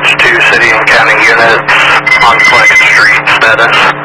dispatch to city and county units on Flex Street status.